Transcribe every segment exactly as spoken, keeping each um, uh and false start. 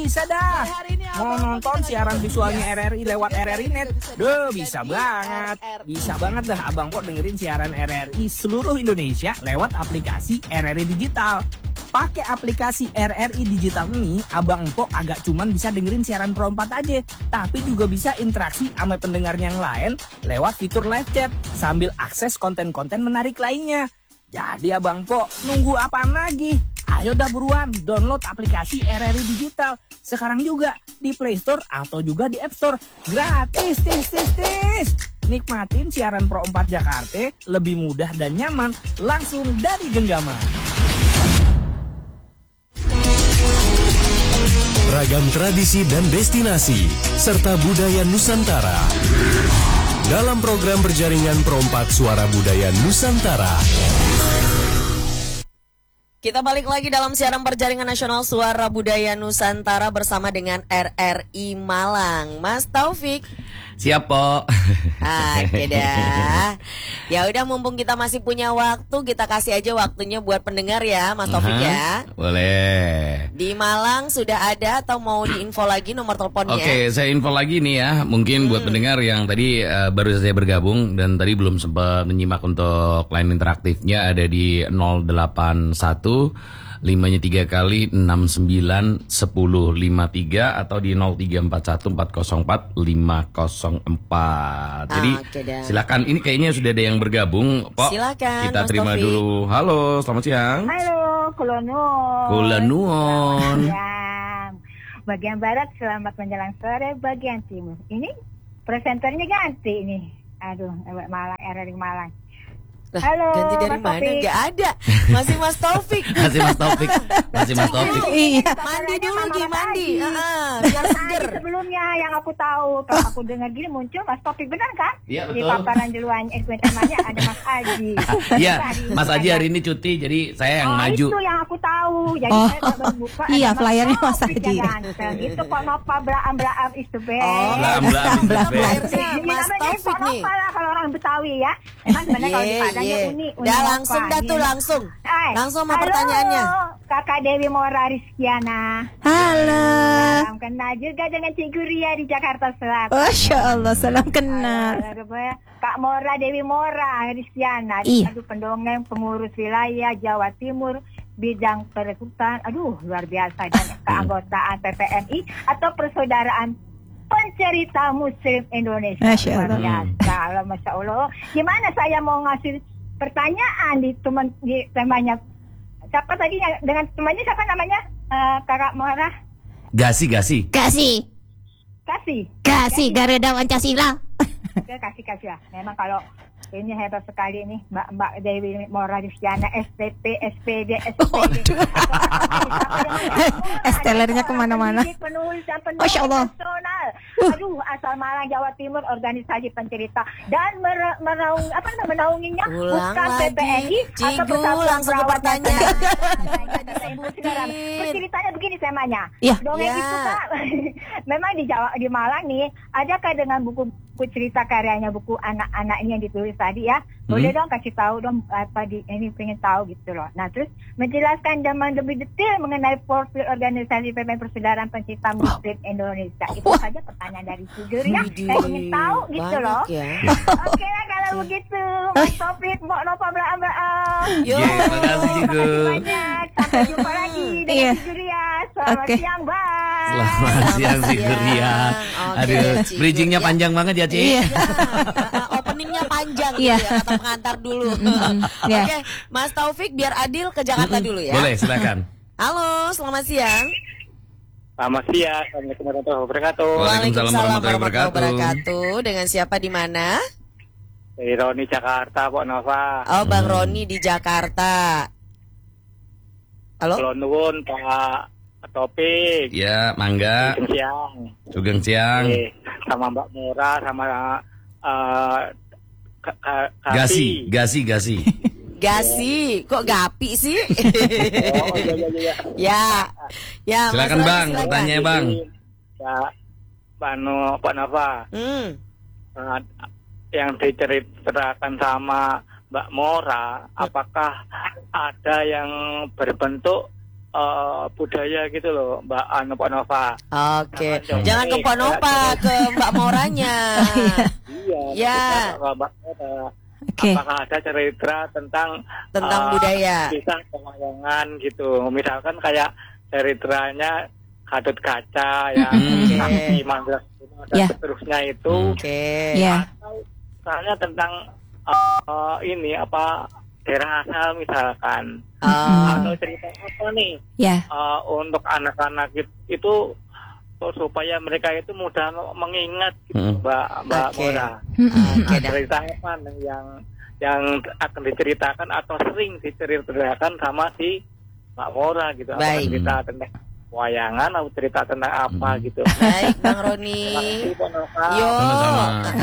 bisa dah. Mau nonton siaran visualnya R R I lewat R R I Net? Duh, bisa banget. Bisa banget dah Abang Po dengerin siaran R R I seluruh Indonesia lewat aplikasi R R I Digital. Pakai aplikasi R R I Digital ini, Abang Po agak cuman bisa dengerin siaran Pro empat aja, tapi juga bisa interaksi sama pendengar yang lain lewat fitur live chat sambil akses konten-konten menarik lainnya. Jadi Abang Po, nunggu apaan lagi? Ayo dah buruan download aplikasi R R I Digital sekarang juga di Play Store atau juga di App Store. Gratis, tis, tis, tis. Nikmatin siaran Pro empat Jakarta lebih mudah dan nyaman langsung dari genggaman. Ragam tradisi dan destinasi serta budaya Nusantara dalam program berjaringan Pro empat Suara Budaya Nusantara. Kita balik lagi dalam siaran perjaringan nasional Suara Budaya Nusantara bersama dengan R R I Malang. Mas Taufik. Siap, Po. Oke dah. Ya udah, mumpung kita masih punya waktu, kita kasih aja waktunya buat pendengar ya, Mas Taufik uh-huh. ya. Boleh. Di Malang sudah ada atau mau diinfo lagi nomor teleponnya? Oke, saya info lagi nih ya. Mungkin hmm. buat pendengar yang tadi uh, baru saja bergabung dan tadi belum sempat menyimak untuk line interaktifnya, ada di nol delapan satu limanya tiga kali enam sembilan sepuluh lima tiga atau di nol tiga empat satu empat nol empat lima nol empat. Jadi okay, silakan, ini kayaknya sudah ada yang bergabung, Pok. Silakan. Kita Mas terima Taufik. dulu. Halo, selamat siang. Halo, kula nuwun. Kula nuwun. Bagian barat selamat menjelang sore, bagian timur. Ini presenternya ganti nih. Aduh, Malang, R R I Malang. Lah, halo, ganti dari Mas mana? Taufik. Gak ada. Masih Mas Taufik. Masih Mas Taufik. Masih Mas Taufik. Iya. Mandi dulu, Gi, mandi. Heeh, biar seger. Sebelumnya yang aku tahu, kalau aku dengar gini muncul Mas Taufik, benar kan? Iya, Di betul. paparan duluan S M T-nya ada Mas Aji. Iya, Mas Aji hari ini cuti, jadi saya yang oh, maju. Itu yang aku tahu. Jadi Oh. saya baru buka. Iya, ada flyernya Mas Taufik Aji. yang ganteng. Itu kok Nova Blaam-Blaam is the best. Oh, Blaam-Blaam is the best. Flyernya Ini Mas namanya Taufik Pak nih. Nova lah kalau orang Betawi ya. Emang sebenarnya kalau di Iya, Padang ya iya. uni. uni Dah Nova. langsung dah tuh Gini. langsung. Hai. Langsung sama Halo, pertanyaannya. Kakak Dewi Mora Rizkiana. Halo. Salam kenal juga dengan Cikgu Ria di Jakarta Selatan. Masya Allah, salam kenal. Halo, Kak Mora Dewi Mora Rizkiana. Iya. Aduh, pendongeng pengurus wilayah Jawa Timur bidang perekrutan. Aduh, luar biasa. Dan keanggotaan P P M I atau Persaudaraan Pencerita Muslim Indonesia. Masya Luar Allah. biasa. Allah, Masya Allah. Gimana saya mau ngasih pertanyaan di teman di temanya? Siapa tadi yang- dengan temannya siapa namanya? Eh, Kakak Mora Gasi, Gasi. Kasih, Kasih. kasih Garuda Pancasila. Oke, kasih kasih lah. Memang kalau ini hebat sekali nih Mbak Mbak Dewi Mora Rizkiana S T P S P D S P D. Estelernya kemana-mana. Penulis dan penulis Masya Allah. nasional. Aduh, asal Malang Jawa Timur, organisasi pencerita dan mer- meraung apa namanya menaunginya Ulang bukan P P N I lagi. Cigu, Persatuan langsung ke Perawat pertanyaan. Nasional. Sekarang penceritanya begini temanya. Iya. Dongeng Ya. itu Kak. Memang di Jawa di Malang nih, adakah dengan buku buku cerita karyanya buku anak-anaknya yang ditulis tadi ya? Boleh dong kasih tahu dong apa di ini pengen tahu gitu loh. Nah, terus menjelaskan dan lebih detail mengenai profil organisasi P P M Persaudaraan Pencinta Muslim Indonesia. Itu saja pertanyaan dari Cigur ya. Widih, Saya ingin tahu gitu banyak loh. ya. Oke lah kalau begitu. Mas Taufik, Mbak Nova Blaam-Blaam. Yo. Oke, terima kasih, Cigu. Terima kasih banyak. Sampai jumpa lagi dengan Iya. Cigur ya. Selamat Oke. siang, bye. Selamat siang, si siang. Guria. Oke, Aduh, Ci bridgingnya Guria. panjang banget ya, Ci. Iya. Ya, openingnya panjang Iya. gitu ya, kata pengantar dulu. Iya. Oke, Mas Taufik biar adil ke Jakarta dulu ya. Boleh, silakan. Halo, selamat siang. Selamat siang, Assalamualaikum warahmatullahi wabarakatuh. Waalaikumsalam warahmatullahi wabarakatuh. wabarakatuh. Dengan siapa di mana? Dari Roni Jakarta, Pak Nova. Oh, Bang Roni di Jakarta. Halo? Kalau nuwun Pak Topik. Ya, mangga. Selamat siang. Sugeng siang. Eh, sama Mbak Mura, sama uh, Ka- Ka- Gasi, Gasi, Gasi. Gasi, kok Gapi sih? Oh, iya, iya, iya. Ya, ya. Mas Silakan, Roni, Bang, silakan. pertanyaan. Bang. Ya, Pak No, Pak Nova. Hmm. Uh, yang diceritakan sama Mbak Mora, apakah ada yang berbentuk uh, budaya gitu loh, Mbak Anu Pak Nova. Oke, Jangan jangan ke dongeng, Pak Nova, kayak- ke Mbak Moranya. Iya. Ya. maksudnya kalau Mbak Nova, Oke. apakah ada cerita tentang Tentang uh, budaya. kisah pewayangan gitu, misalkan kayak ceritanya Gatot Kaca ya, Oke. Sakti Mandra dan Ya. seterusnya itu. Oke. Ya. Atau misalnya tentang uh, ini apa daerah asal misalkan, Ah, atau cerita apa nih Ya. uh, untuk anak-anak it- itu uh, supaya mereka itu mudah mengingat gitu, Hmm. Mbak Mbak Oke. Mora. Oke Nah, dah. cerita apa nih yang yang akan diceritakan atau sering diceritakan sama si Mbak Mora gitu, apa Baik. cerita tentang wayangan atau cerita tentang apa Hmm. gitu. Baik, Bang Roni. Terima kasih, Pak Nova. Yo. Sama-sama.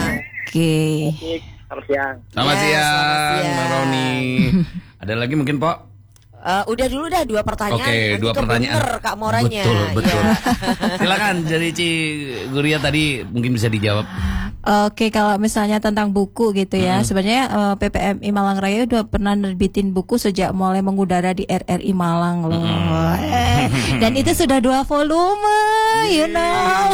Oke. Baik, selamat siang. Selamat Ya, siang, selamat siang. Mbak Roni. Ada lagi mungkin, Pok? Eh, udah dulu dah dua pertanyaan. Oke, Nanti dua pertanyaan. kebener Kak Moranya. Betul, betul. Iya. Silakan dari Ci Guria tadi mungkin bisa dijawab. Oke, kalau misalnya tentang buku gitu ya, sebenarnya eh, P P M I Malang Raya udah pernah nerbitin buku sejak mulai mengudara di R R I Malang loh. Eh, Dan itu sudah dua volume, you know.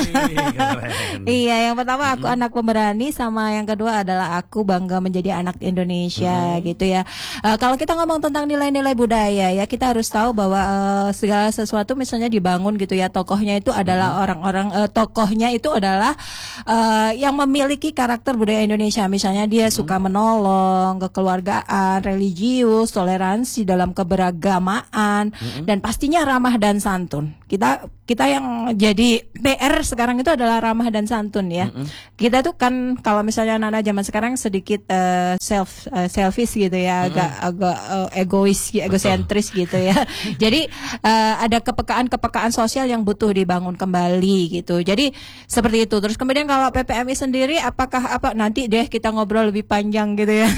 Iya, yang pertama aku anak pemberani, sama yang kedua adalah aku bangga menjadi anak Indonesia gitu ya. Eh, kalau kita ngomong tentang nilai-nilai budaya ya, kita harus tahu bahwa eh, segala sesuatu misalnya dibangun gitu ya, tokohnya itu adalah orang-orang eh, tokohnya itu adalah eh, yang memiliki karakter budaya Indonesia. Misalnya dia suka menolong, kekeluargaan, religius, toleransi dalam keberagamaan, dan pastinya ramah dan santun. Kita kita yang jadi P R sekarang itu adalah ramah dan santun ya. Kita tuh kan kalau misalnya anak-anak zaman sekarang sedikit eh, self eh, selfish gitu ya, agak agak eh, egois, egosentris gitu ya. Jadi eh, ada kepekaan-kepekaan sosial yang butuh dibangun kembali gitu. Jadi seperti itu. Terus kemudian kalau P P M I sendiri, apakah apa nanti deh kita ngobrol lebih panjang gitu ya.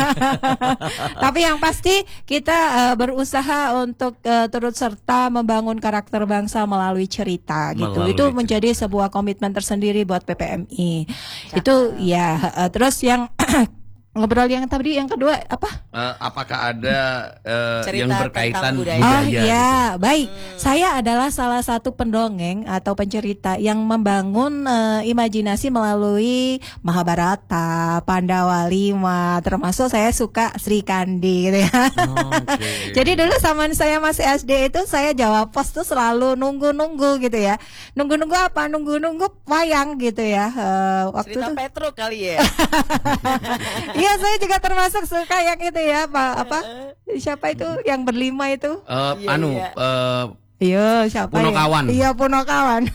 Tapi yang pasti kita eh, berusaha untuk eh, turut serta membangun karakter bangsa melalui cerita gitu. Melalui Itu cerita. menjadi sebuah komitmen tersendiri buat P P M I. Itu ya eh, terus yang ngobrol yang tadi yang kedua apa? Eh, apakah ada eh, Cerita yang tentang berkaitan budaya. budaya? Oh gitu? iya, baik. Saya adalah salah satu pendongeng atau pencerita yang membangun eh, imajinasi melalui Mahabharata, Pandawa lima, termasuk saya suka Sri Kandi gitu ya. Oke. Jadi dulu zaman saya masih S D itu saya jawab pos tuh selalu nunggu-nunggu gitu ya. Nunggu-nunggu apa? Nunggu-nunggu wayang gitu ya. Eh, waktu Cerita itu Petro kali ya. iya, saya juga termasuk suka yang itu ya, Pak apa? Siapa itu yang berlima itu? Eh, Iya, anu, iya. eh, Iya, siapa Punokawan. ya? Iya, Punokawan.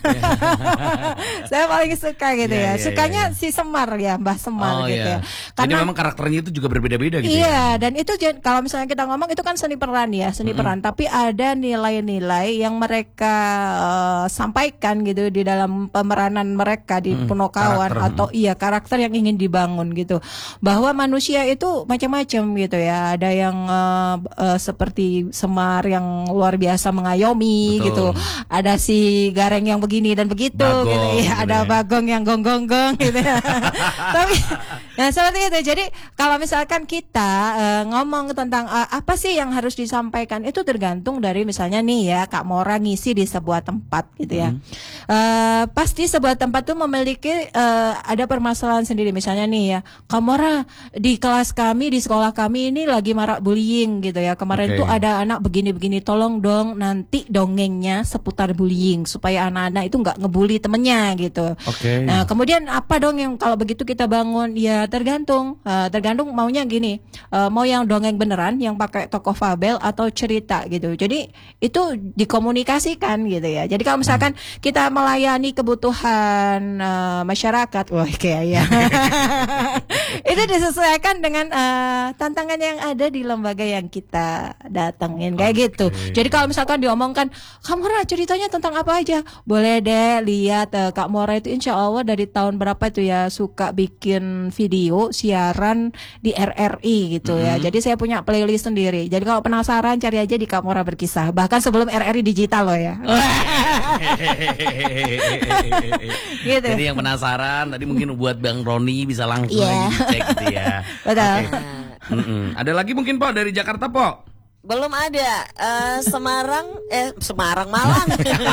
Saya paling suka gitu Iya, ya. iya, Sukanya iya. si Semar ya, Mbah Semar oh gitu iya. ya. Jadi memang karakternya itu juga berbeda-beda gitu ya. Iya, dan itu jen- kalau misalnya kita ngomong itu kan seni peran ya, seni peran. Tapi ada nilai-nilai yang mereka eh, sampaikan gitu di dalam pemeranan mereka di Mm, Punokawan karakter. atau iya karakter yang ingin dibangun gitu. Bahwa manusia itu macam-macam gitu ya. Ada yang eh, eh, seperti Semar yang luar biasa mengayomi Betul. gitu. Ada si Gareng yang begini dan begitu Bagong, gitu. Iya, gitu ada ya. Bagong yang gonggong-gong gitu ya. Tapi nah seperti itu. Jadi kalau misalkan kita eh, ngomong tentang eh, apa sih yang harus disampaikan, itu tergantung dari misalnya nih ya Kak Mora ngisi di sebuah tempat gitu ya. Eh, pasti sebuah tempat tuh memiliki eh, ada permasalahan sendiri. Misalnya nih ya, Kak Mora di kelas kami, di sekolah kami ini lagi marak bullying gitu ya. Kemarin Oke. tuh ada anak begini-begini, tolong dong nanti dongengnya seputar bullying supaya anak-anak itu nggak ngebully temennya gitu. Oke. Nah, kemudian apa dong yang kalau begitu kita bangun? Ya tergantung, Eh, tergantung maunya gini, eh, mau yang dongeng beneran, yang pakai tokoh fabel atau cerita gitu. Jadi itu dikomunikasikan gitu ya. Jadi kalau misalkan kita melayani kebutuhan eh, masyarakat, wah kayak ya, itu disesuaikan dengan eh, tantangan yang ada di lembaga yang kita datengin kayak gitu. Jadi kalau misalkan diomongkan, Kak Mora ceritanya tentang apa aja? Boleh deh lihat eh, Kak Mora itu insya Allah dari tahun berapa itu ya suka bikin video siaran di R R I gitu ya. Jadi saya punya playlist sendiri. Jadi kalau penasaran cari aja di Kak Mora Berkisah. Bahkan sebelum R R I digital loh ya. Gitu. Jadi yang penasaran tadi mungkin buat Bang Roni bisa langsung Iya. aja dicek gitu ya. Betul. Mm-mm. Ada lagi mungkin Pak dari Jakarta Pak? Belum ada. Uh, Semarang, eh Semarang Malang.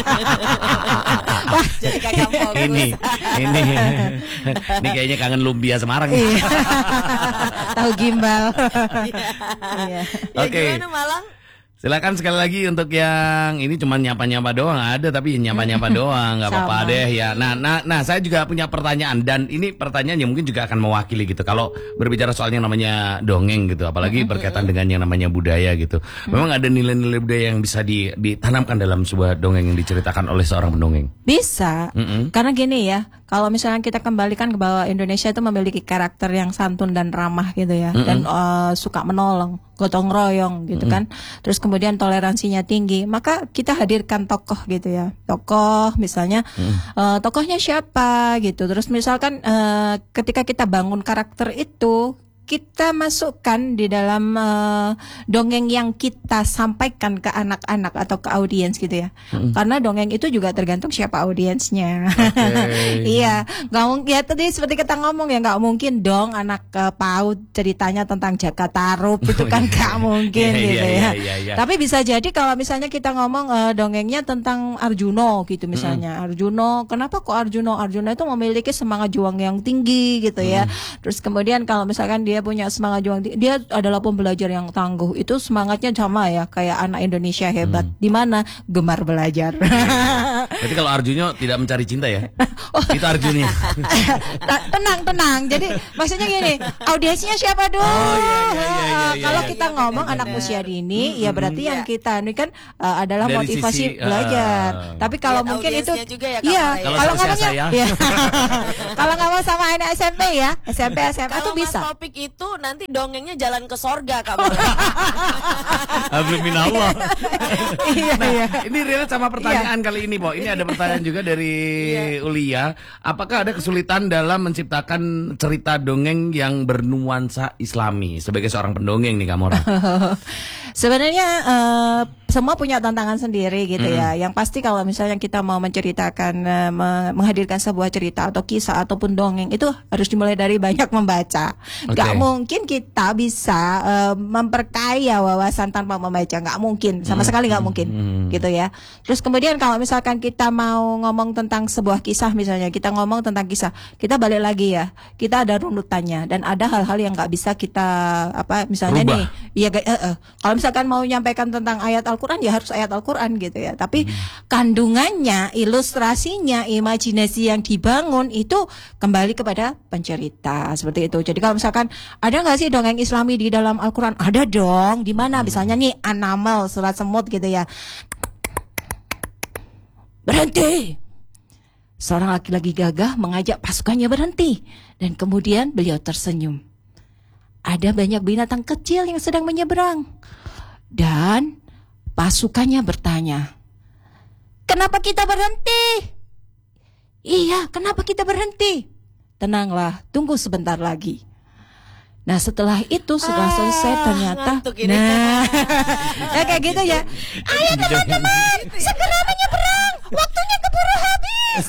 Wah, jadi kagak fokus. Ini, ini, ini kayaknya kangen lumpia Semarang. Tahu gimbal. Ya, Oke. gimana Malang? Silakan sekali lagi untuk yang ini cuma nyapa-nyapa doang ada, tapi nyapa-nyapa doang nggak apa-apa deh ya. Nah, nah, nah saya juga punya pertanyaan dan ini pertanyaan yang mungkin juga akan mewakili gitu. Kalau berbicara soal yang namanya dongeng gitu, apalagi berkaitan dengan yang namanya budaya gitu. Memang ada nilai-nilai budaya yang bisa di, ditanamkan dalam sebuah dongeng yang diceritakan oleh seorang pendongeng. Bisa, Mm-mm. karena gini ya, kalau misalnya kita kembalikan ke bahwa Indonesia itu memiliki karakter yang santun dan ramah gitu ya, Mm-mm. dan uh, suka menolong, gotong royong gitu kan. Terus kemudian toleransinya tinggi, maka kita hadirkan tokoh gitu ya, tokoh misalnya uh, tokohnya siapa gitu. Terus misalkan uh, ketika kita bangun karakter itu, kita masukkan di dalam uh, dongeng yang kita sampaikan ke anak-anak atau ke audiens gitu ya. Mm. Karena dongeng itu juga tergantung siapa audiensnya. Okay. Iya, nggak mungkin. Ya tadi seperti kita ngomong ya, nggak mungkin dong anak uh, PAUD ceritanya tentang Jaka Tarub itu kan nggak mungkin Iya, gitu iya, ya. iya, iya. Tapi bisa jadi kalau misalnya kita ngomong uh, dongengnya tentang Arjuno gitu misalnya. Mm. Arjuno, kenapa kok Arjuno? Arjuno itu memiliki semangat juang yang tinggi gitu ya. Mm. Terus kemudian kalau misalkan dia punya semangat juang, dia adalah pembelajar yang tangguh. Itu semangatnya sama ya kayak anak Indonesia hebat. Hmm. Di mana gemar belajar. Berarti kalau Arjuno tidak mencari cinta ya? Oh. Itu Arjuno. tenang, tenang. Jadi maksudnya gini, audiensnya siapa dong? Oh, iya, iya, iya, iya, iya, kalau iya, kita iya, ngomong benar, anak benar. usia dini, Hmm, ya berarti hmm, yang iya. kita ini kan uh, adalah Dari motivasi sisi, belajar. uh, Tapi kalau Lihat mungkin itu, audiensnya juga ya, Kak iya. Mara, ya. Kalau Kalau seusia ngomongnya, saya. iya. Kalau ngomong sama anak S M P ya, S M P S M A Kalau tuh bisa. Mas Topik itu nanti dongengnya jalan ke sorga kamu. Amin Allah. Iya, iya. Ini relate sama pertanyaan kali ini, Bo. Ini ada pertanyaan juga dari Ulia. Apakah ada kesulitan dalam menciptakan cerita dongeng yang bernuansa Islami sebagai seorang pendongeng nih, Kamora? Sebenarnya uh, semua punya tantangan sendiri gitu Mm. ya. Yang pasti kalau misalnya kita mau menceritakan, uh, me- menghadirkan sebuah cerita atau kisah ataupun dongeng, itu harus dimulai dari banyak membaca. Oke. Gak mungkin kita bisa uh, memperkaya wawasan tanpa membaca, gak mungkin, sama sekali gak mungkin Mm. gitu ya. Terus kemudian kalau misalkan kita mau ngomong tentang sebuah kisah, misalnya kita ngomong tentang kisah, kita balik lagi ya, kita ada runutannya dan ada hal-hal yang gak bisa kita apa misalnya Rubah. nih, iya uh, uh, kalau misalkan mau menyampaikan tentang ayat Al-Quran ya harus ayat Al-Quran gitu ya. Tapi hmm. kandungannya, ilustrasinya, imajinasi yang dibangun itu kembali kepada pencerita seperti itu. Jadi kalau misalkan ada nggak sih dongeng Islami di dalam Al-Quran? Ada dong. Di mana? Misalnya nih An-Naml surat semut gitu ya. Berhenti. Seorang laki-laki gagah mengajak pasukannya berhenti dan kemudian beliau tersenyum. Ada banyak binatang kecil yang sedang menyeberang. Dan pasukannya bertanya, kenapa kita berhenti? Iya, kenapa kita berhenti? Tenanglah, tunggu sebentar lagi. Nah setelah itu setelah Ah, selesai ternyata, ngantuk ini. nah, ya kayak gitu ya. Ayo teman-teman, segera menyeberang, waktunya keburu habis.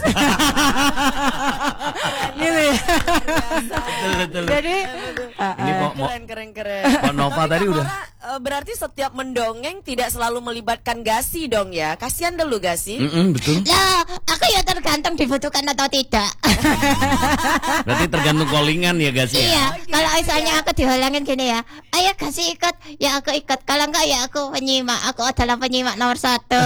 Gitu ya. Jadi, uh, Ini uh, mau, mau Keren keren keren. Pak Nova tadi udah. Uh, berarti setiap mendongeng tidak selalu melibatkan Gasi dong ya. Kasihan dulu Gasi. Mm-mm, betul. lah, aku ya tergantung dibutuhkan atau tidak. Berarti tergantung callingan ya, guys ya. Iya, kalau misalnya aku dihalangin gini ya, ayo kasih ikut, ya aku ikut. Kalau enggak ya aku penyimak, aku adalah penyimak nomor satu.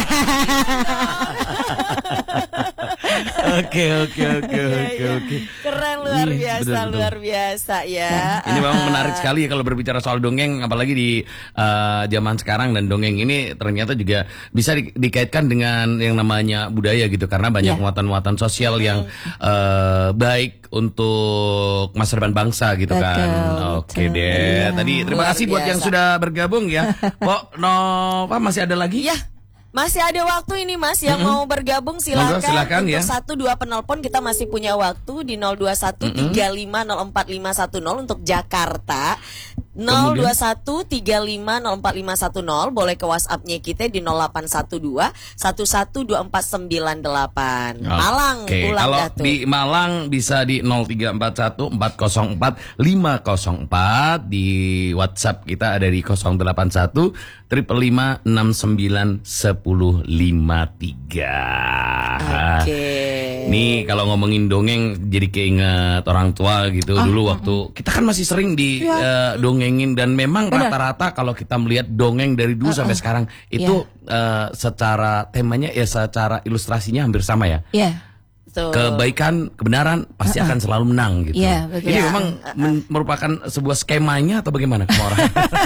Oke, oke, oke, oke, oke. Keren luar Ih, biasa, betul, betul. luar biasa ya. Ini memang menarik sekali ya kalau berbicara soal dongeng, apalagi di uh, zaman sekarang. Dan dongeng ini ternyata juga bisa di- dikaitkan dengan yang namanya budaya gitu, karena banyak Iya. muatan-muatan sosial yang uh, baik untuk masa depan bangsa gitu kan. Betul, Oke betul. deh. Iya. Tadi terima Luar kasih buat yang biasa. sudah bergabung ya. Kok Nova masih ada lagi? Iya. Masih ada waktu ini Mas yang mau bergabung silakan. Monggo, silakan, untuk ya. satu dua penelpon kita masih punya waktu di nol dua satu tiga lima nol empat lima satu nol untuk Jakarta. nol dua satu tiga lima nol empat lima satu nol, boleh ke WhatsApp-nya kita di nol delapan satu dua satu satu dua empat sembilan delapan. Malang Oke, pulang kalau dah tuh. di Malang bisa di nol tiga empat satu empat nol empat lima nol empat, di WhatsApp kita ada di nol delapan satu lima lima enam sembilan satu lima tiga. Oke. Nih kalau ngomongin dongeng jadi keinget orang tua gitu. Oh, dulu waktu kita kan masih sering di Ya. eh, dongengin, dan memang Benar. rata-rata kalau kita melihat dongeng dari dulu sampai sekarang itu eh, secara temanya ya, secara ilustrasinya hampir sama ya. Iya. Tuh. Kebaikan, kebenaran pasti akan selalu menang gitu. Iya, betul. Ini Ya. memang men- merupakan sebuah skemanya atau bagaimana Kamora?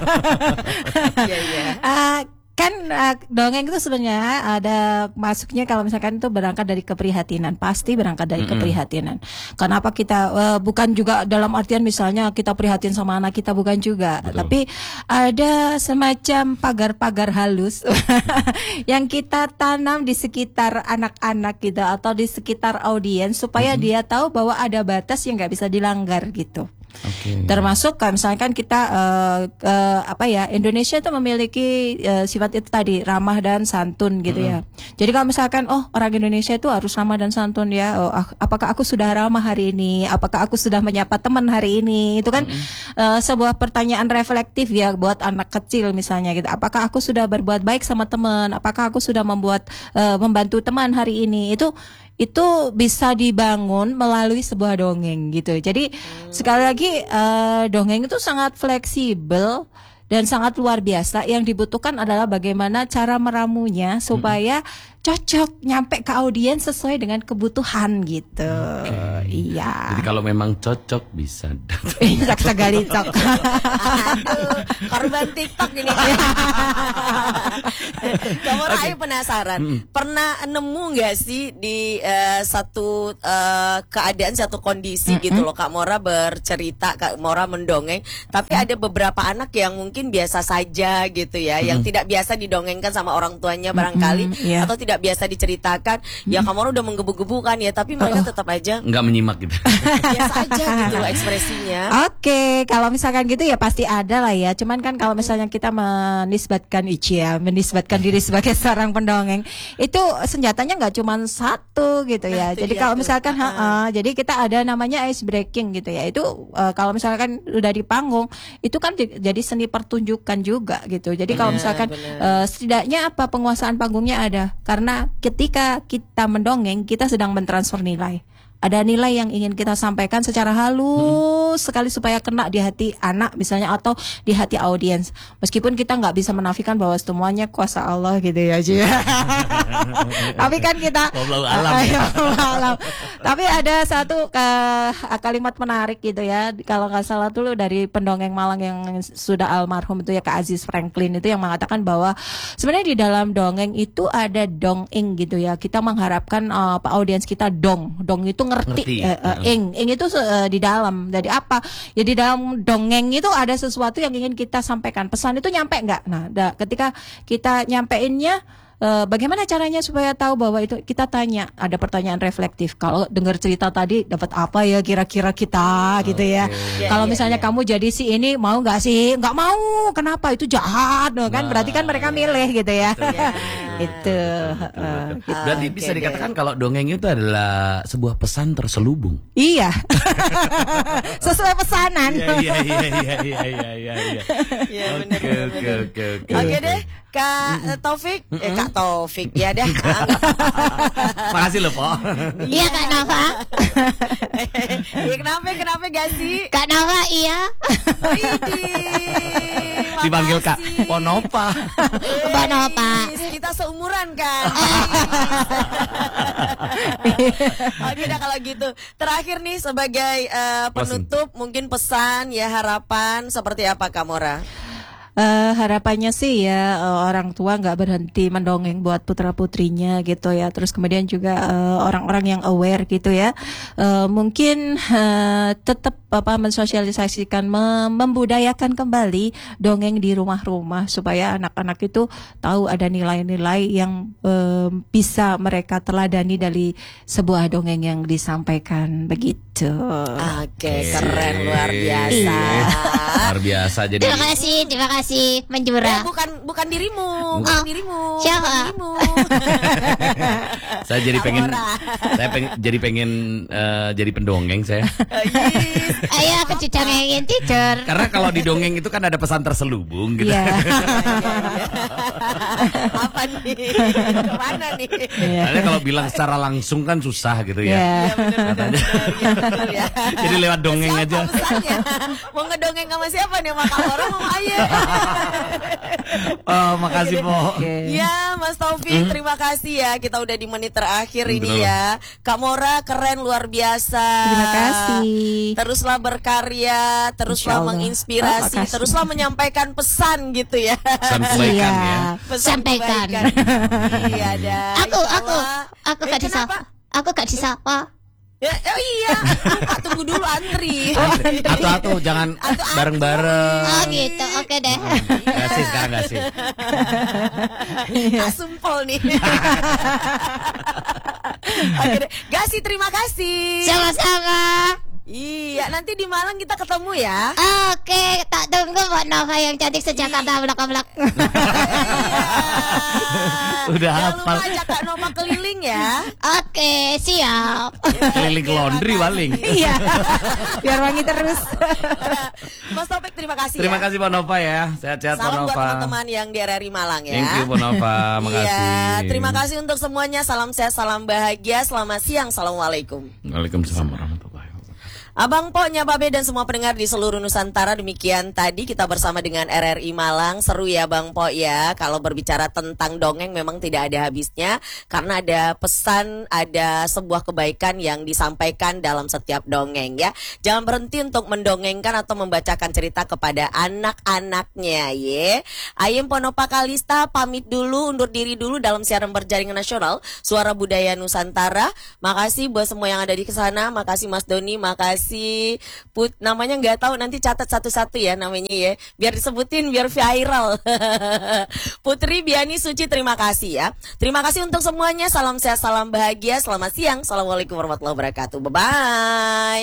Iya, iya. Ah, kan ah, dongeng itu sebenarnya ada masuknya kalau misalkan itu berangkat dari keprihatinan, pasti berangkat dari keprihatinan. Kenapa kita eh, bukan juga dalam artian misalnya kita prihatin sama anak kita, bukan juga, Betul. tapi ada semacam pagar-pagar halus yang kita tanam di sekitar anak-anak kita atau di sekitar audiens supaya dia tahu bahwa ada batas yang nggak bisa dilanggar gitu. Oke. Termasuk kalau misalkan kita eh, eh, apa ya, Indonesia itu memiliki eh, sifat itu tadi, ramah dan santun gitu ya. Jadi kalau misalkan oh orang Indonesia itu harus ramah dan santun ya. Oh, ah, apakah aku sudah ramah hari ini? Apakah aku sudah menyapa teman hari ini? Itu kan eh, sebuah pertanyaan reflektif ya buat anak kecil misalnya gitu. Apakah aku sudah berbuat baik sama teman? Apakah aku sudah membuat eh, membantu teman hari ini? Itu itu bisa dibangun melalui sebuah dongeng gitu. Jadi sekali lagi eh, dongeng itu sangat fleksibel dan sangat luar biasa. Yang dibutuhkan adalah bagaimana cara meramunya supaya cocok nyampe ke audiens sesuai dengan kebutuhan gitu. Iya. Jadi kalau memang cocok bisa. Cocok sekali cok. Aduh, korban TikTok ini. Kamu Rai penasaran, pernah nemu nggak sih di eh, satu eh, keadaan, satu kondisi gitu loh, Kak Mora bercerita, Kak Mora mendongeng, tapi ada beberapa anak yang mungkin biasa saja gitu ya, yang tidak biasa didongengkan sama orang tuanya barangkali, iya. atau tidak biasa diceritakan, ya Kak Mora udah menggebu-gebu kan ya, tapi mereka tetap aja Nggak menyimak gitu. biasa aja gitu loh ekspresinya. Oke, kalau misalkan gitu ya pasti ada lah ya. Cuman kan kalau misalnya kita menisbatkan Icia, menisbatkan diri sebagai seorang pendongeng, itu senjatanya nggak cuma satu gitu ya. Itu Jadi dia kalau tuh. misalkan, Ah. ha-ha, jadi kita ada namanya ice breaking gitu ya. Itu eh, kalau misalkan udah di panggung, itu kan j- jadi seni pertunjukan juga gitu. Jadi kalau Benar, misalkan benar. eh, setidaknya apa penguasaan panggungnya ada, karena ketika kita mendongeng kita sedang mentransfer nilai. Ada nilai yang ingin kita sampaikan secara halus sekali supaya kena di hati anak misalnya atau di hati audiens. Meskipun kita nggak bisa menafikan bahwa semuanya kuasa Allah gitu ya, Ci. Tapi kan kita Wallahu alam. Ya, wallahu alam. Tapi ada satu eh, kalimat menarik gitu ya. Kalau nggak salah dulu dari pendongeng Malang yang sudah almarhum itu ya, Kak Aziz Franklin, itu yang mengatakan bahwa sebenarnya di dalam dongeng itu ada dongeng gitu ya. Kita mengharapkan eh, audiens kita dong. Dong itu ngerti, Ngerti. eh, eh, ing ing itu eh, di dalam. Jadi apa? Ya di dalam dongeng itu ada sesuatu yang ingin kita sampaikan. Pesan itu nyampe nggak? Nah, da, ketika kita nyampein,nya eh, bagaimana caranya supaya tahu bahwa itu, kita tanya, ada pertanyaan reflektif. Kalau dengar cerita tadi dapat apa ya kira-kira kita gitu ya. Iya, Kalau iya, misalnya iya. kamu jadi si ini mau nggak sih? Nggak mau. Kenapa? Itu jahat, no, kan? Berarti kan mereka milih gitu ya. Itu. heeh. Berarti Oke bisa deh. dikatakan kalau dongeng itu adalah sebuah pesan terselubung. Iya. Sesuai pesanan. Iya iya iya iya iya iya iya. Iya, Oke benar, benar, oke benar. oke oke. Oke deh, Kak Taufik, eh, Kak Taufik ya deh. Makasih loh, Po. Iya, Kak Nova. Ya kenapa kenapa gak sih? Kak Nova, iya. Widih, Dipanggil Kak makasih. Ponopa. Mbak Nova. Widih, kita seumuran kan. Oke dah kalau gitu. Terakhir nih sebagai eh, penutup, mungkin pesan ya, harapan seperti apa Kak Mora? Eh, harapannya sih ya eh, orang tua nggak berhenti mendongeng buat putra putrinya gitu ya. Terus kemudian juga eh, orang-orang yang aware gitu ya. Eh, mungkin eh, tetap apa mensosialisasikan, mem- membudayakan kembali dongeng di rumah-rumah supaya anak-anak itu tahu ada nilai-nilai yang eh, bisa mereka teladani dari sebuah dongeng yang disampaikan begitu. gitu. Oke, keren luar biasa. Luar biasa jadi. Terima kasih, terima kasih Manjura. Eh, bukan bukan dirimu, bukan Oh, dirimu. siapa? Bukan dirimu. Saya jadi pengen Amora. saya pengen jadi pengen eh, jadi pendongeng saya. Ayo aku didongengin teacher. Karena kalau di dongeng itu kan ada pesan terselubung gitu. Iya. Apa nih? Kemana nih? Karena kalau bilang secara langsung kan susah gitu ya. Iya. Katanya. Betul ya. Jadi lewat dongeng Siapa aja. pesannya? Mau ngedongeng sama siapa nih? Sama Kak Mora mau ayo. Oh, makasih Po. Ya, Mas Taufik, terima kasih ya. Kita udah di menit terakhir ini Betul. ya. Kak Mora keren luar biasa. Terima kasih. Teruslah berkarya, teruslah Insya Allah. menginspirasi, Oh, makasih. teruslah menyampaikan pesan gitu ya. Pesan kebaikan Iya. ya. Pesan Sampaikan. kebaikan. Iya dah. Aku, Insya aku, Allah. aku Eh, gak disapa. kenapa? Aku gak disapa. Ya, oh iya. Lupa, tunggu dulu antri. Atau-atau jangan bareng-bareng. Oh gitu, oke deh. Kasih sekarang kasih. Asumpol nih. Oke deh. Gasi, terima kasih. Sama-sama. Iya, nanti di Malang kita ketemu ya. Oke, tak tunggu Mbak Nova yang cantik sejakarta blak-blak. Udah Jangan hafal. lupa ajak Kak Nova keliling ya. Oke, siap. Keliling ke laundry paling. Iya. Biar wangi terus. Mas Topik, terima kasih Terima ya. kasih Pak Nova ya. Sehat-sehat Pak Salam buat Nova. teman-teman yang di R R I Malang ya. Thank you Pak Nova. Makasih. Iya, terima kasih untuk semuanya. Salam sehat, salam bahagia. Selamat siang. Assalamualaikum. Waalaikumsalam warahmatullahi wabarakatuh. Abang Po, Nyababe dan semua pendengar di seluruh Nusantara, demikian tadi kita bersama dengan R R I Malang. Seru ya Bang Po ya. Kalau berbicara tentang dongeng memang tidak ada habisnya, karena ada pesan, ada sebuah kebaikan yang disampaikan dalam setiap dongeng ya. Jangan berhenti untuk mendongengkan atau membacakan cerita kepada anak-anaknya ya. Ayem Ponopa Kalista pamit dulu, undur diri dulu dalam siaran berjaringan nasional Suara Budaya Nusantara. Makasih buat semua yang ada di sana. Makasih Mas Doni, makasih Put, namanya nggak tahu, nanti catat satu-satu ya namanya ya, biar disebutin biar viral. Putri Biani Suci, terima kasih ya. Terima kasih untuk semuanya. Salam sehat, salam bahagia. Selamat siang. Assalamualaikum warahmatullahi wabarakatuh. Bye bye.